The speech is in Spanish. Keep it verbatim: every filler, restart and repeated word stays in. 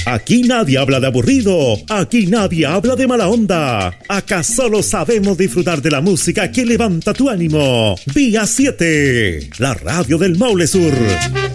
Aquí nadie habla de aburrido, aquí nadie habla de mala onda. Acá solo sabemos disfrutar de la música que levanta tu ánimo. Vía siete, la radio del Maule Sur.